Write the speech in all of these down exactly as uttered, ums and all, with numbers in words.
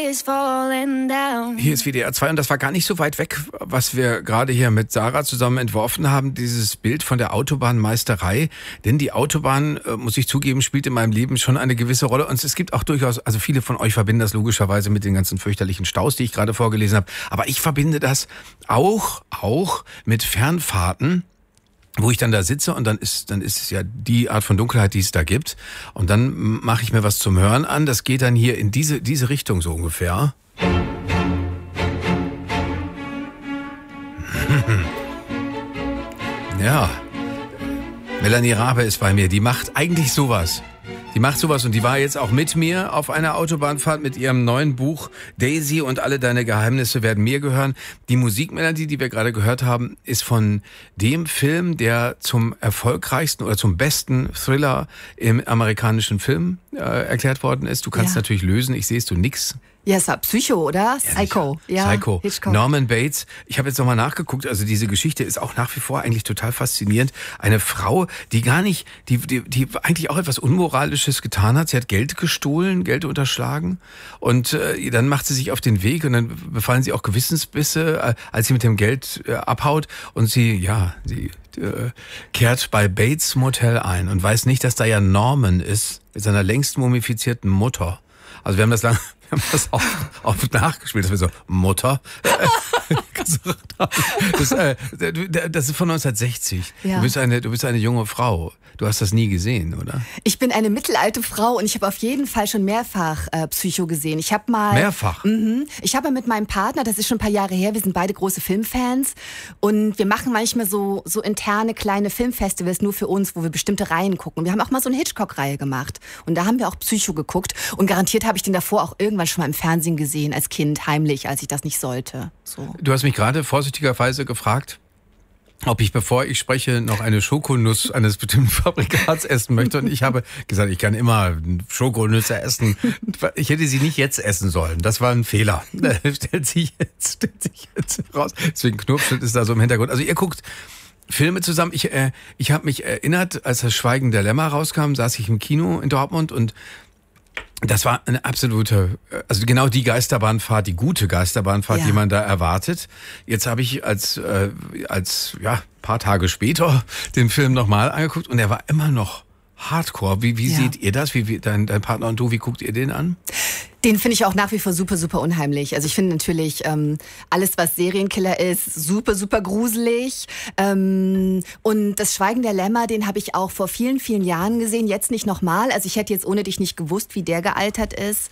Hier ist W D R zwei und das war gar nicht so weit weg, was wir gerade hier mit Sarah zusammen entworfen haben, dieses Bild von der Autobahnmeisterei. Denn die Autobahn, muss ich zugeben, spielt in meinem Leben schon eine gewisse Rolle. Und es gibt auch durchaus, also viele von euch verbinden das logischerweise mit den ganzen fürchterlichen Staus, die ich gerade vorgelesen habe. Aber ich verbinde das auch, auch mit Fernfahrten, wo ich dann da sitze und dann ist dann ist es ja die Art von Dunkelheit, die es da gibt. Und dann mache ich mir was zum Hören an. Das geht dann hier in diese diese Richtung so ungefähr. Ja, Melanie Rabe ist bei mir. Die macht eigentlich sowas. Die macht sowas und die war jetzt auch mit mir auf einer Autobahnfahrt mit ihrem neuen Buch Daisy und alle deine Geheimnisse werden mir gehören. Die Musikmelodie, die wir gerade gehört haben, ist von dem Film, der zum erfolgreichsten oder zum besten Thriller im amerikanischen Film äh, erklärt worden ist. Du kannst Ja. natürlich lösen, ich sehe es, du nix. Ja, es war Psycho, oder? Ja, Psycho. sicher. Ja, Psycho. Hitchcock. Norman Bates. Ich habe jetzt nochmal nachgeguckt. Also diese Geschichte ist auch nach wie vor eigentlich total faszinierend. Eine Frau, die gar nicht, die, die, die eigentlich auch etwas Unmoralisches getan hat. Sie hat Geld gestohlen, Geld unterschlagen. Und äh, dann macht sie sich auf den Weg und dann befallen sie auch Gewissensbisse, äh, als sie mit dem Geld äh, abhaut. Und sie, ja, sie äh, kehrt bei Bates Motel ein und weiß nicht, dass da ja Norman ist mit seiner längst mumifizierten Mutter. Also wir haben das lang, wir haben das auch, auch nachgespielt, dass wir so, Mutter, gesagt haben. Das, äh, das ist von neunzehnhundertsechzig. Ja. Du bist eine, du bist eine junge Frau. Du hast das nie gesehen, oder? Ich bin eine mittelalte Frau und ich habe auf jeden Fall schon mehrfach äh, Psycho gesehen. Ich habe mal Mehrfach? Mhm, ich habe mit meinem Partner, das ist schon ein paar Jahre her, wir sind beide große Filmfans und wir machen manchmal so so interne kleine Filmfestivals nur für uns, wo wir bestimmte Reihen gucken. Wir haben auch mal so eine Hitchcock-Reihe gemacht und da haben wir auch Psycho geguckt und garantiert habe ich den davor auch irgendwann schon mal im Fernsehen gesehen als Kind heimlich, als ich das nicht sollte. So. Du hast mich gerade vorsichtigerweise gefragt, ob ich, bevor ich spreche, noch eine Schokonuss eines bestimmten Fabrikats essen möchte. Und ich habe gesagt, ich kann immer Schokonüsse essen. Ich hätte sie nicht jetzt essen sollen. Das war ein Fehler. Stellt sich jetzt, stellt sich jetzt raus. Deswegen Knopfschnitt ist da so im Hintergrund. Also ihr guckt Filme zusammen. Ich, äh, ich habe mich erinnert, als das Schweigen der Lämmer rauskam, saß ich im Kino in Dortmund und das war eine absolute, also genau die Geisterbahnfahrt, die gute Geisterbahnfahrt, Ja. die man da erwartet. Jetzt habe ich als, äh, als ja, paar Tage später den Film nochmal angeguckt und er war immer noch hardcore. Wie, wie Ja. seht ihr das? Wie, wie dein, dein Partner und du, wie guckt ihr den an? Den finde ich auch nach wie vor super, super unheimlich. Also ich finde natürlich ähm, alles, was Serienkiller ist, super, super gruselig. Ähm, und das Schweigen der Lämmer, den habe ich auch vor vielen, vielen Jahren gesehen. Jetzt nicht nochmal. Also ich hätte jetzt ohne dich nicht gewusst, wie der gealtert ist.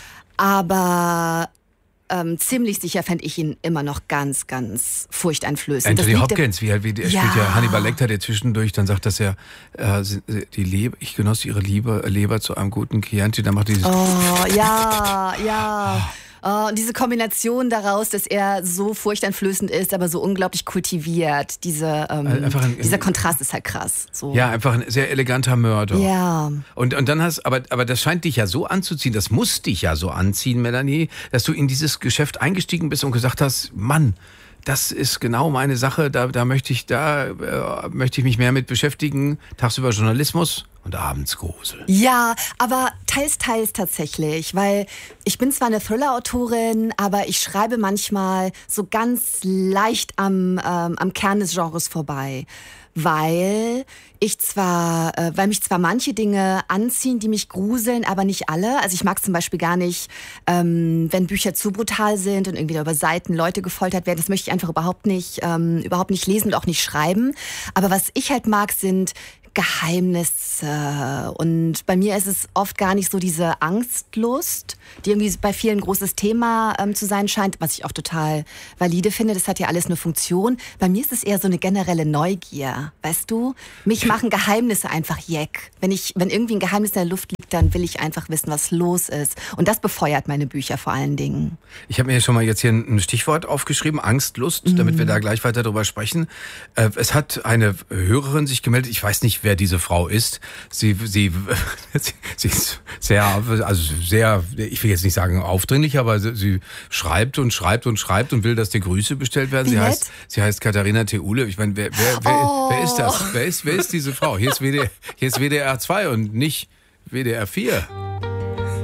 Aber ähm, ziemlich sicher fände ich ihn immer noch ganz, ganz furchteinflößend. Anthony Das liegt- Hopkins, wie, wie der Ja. spielt ja Hannibal Lecter, der zwischendurch dann sagt, dass er äh, die Leber, ich genoss ihre Liebe, Leber zu einem guten Chianti, dann macht er dieses Oh, ja, ja. Oh, und diese Kombination daraus, dass er so furchteinflößend ist, aber so unglaublich kultiviert. Diese, ähm, Einfach ein- dieser Kontrast ist halt krass. So. ja, einfach ein sehr eleganter Mörder. Ja. Und, und dann hast, aber, aber das scheint dich ja so anzuziehen, das muss dich ja so anziehen, Melanie, dass du in dieses Geschäft eingestiegen bist und gesagt hast, Mann, das ist genau meine Sache, da, da möchte ich, da äh, möchte ich mich mehr mit beschäftigen, tagsüber Journalismus und abends Grusel. Ja, aber teils, teils tatsächlich, weil ich bin zwar eine Thriller-Autorin, aber ich schreibe manchmal so ganz leicht am, ähm, am Kern des Genres vorbei. Weil ich zwar, äh, weil mich zwar manche Dinge anziehen, die mich gruseln, aber nicht alle. Also ich mag zum Beispiel gar nicht, ähm, wenn Bücher zu brutal sind und irgendwie da über Seiten Leute gefoltert werden. Das möchte ich einfach überhaupt nicht, ähm, überhaupt nicht lesen und auch nicht schreiben. Aber was ich halt mag, sind Geheimnisse. Und bei mir ist es oft gar nicht so diese Angstlust, die irgendwie bei vielen ein großes Thema ähm, zu sein scheint, was ich auch total valide finde. Das hat ja alles eine Funktion. Bei mir ist es eher so eine generelle Neugier, weißt du? Mich machen Geheimnisse einfach jeck. Wenn ich, wenn irgendwie ein Geheimnis in der Luft liegt, dann will ich einfach wissen, was los ist. Und das befeuert meine Bücher vor allen Dingen. Ich habe mir schon mal jetzt hier ein Stichwort aufgeschrieben, Angstlust, mhm. damit wir da gleich weiter drüber sprechen. Äh, es hat eine Hörerin sich gemeldet, ich weiß nicht, wer diese Frau ist. Sie, sie, sie ist sehr, also sehr, ich will jetzt nicht sagen aufdringlich, aber sie, sie schreibt und schreibt und schreibt und will, dass dir Grüße bestellt werden. Wie Sie nett. heißt, sie heißt Katharina Theule. Ich meine, wer, wer, wer, Oh. wer ist das? Wer ist, wer ist diese Frau? Hier ist W D R, hier ist W D R zwei und nicht W D R vier.